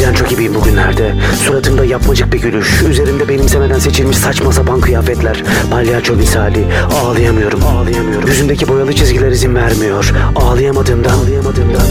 Palyanço gibiyim bugünlerde. Suratımda yapmacık bir gülüş. Üzerimde benimsemeden seçilmiş saçma sapan kıyafetler. Palyaço misali. Ağlayamıyorum. Yüzümdeki boyalı çizgiler izin vermiyor. Ağlayamadığımdan